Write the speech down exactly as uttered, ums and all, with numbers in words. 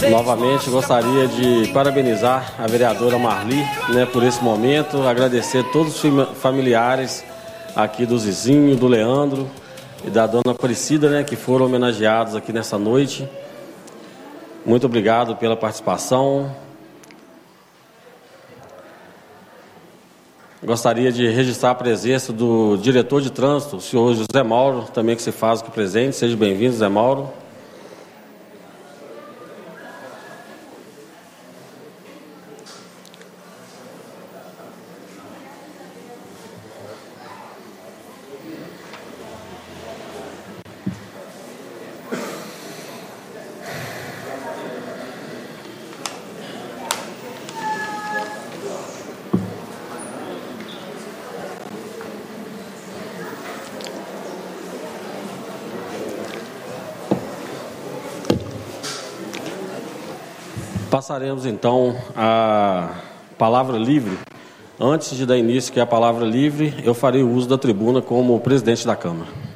Novamente gostaria de parabenizar a vereadora Marli, né, por esse momento, agradecer a todos os familiares aqui do Zizinho, do Leandro e da dona Aparecida, né, que foram homenageados aqui nessa noite. Muito obrigado pela participação. Gostaria de registrar a presença do diretor de trânsito, o senhor José Mauro, também que se faz aqui presente. Seja bem-vindo, José Mauro. Passaremos, então, a palavra livre. Antes de dar início, que é a palavra livre, eu farei o uso da tribuna como presidente da Câmara.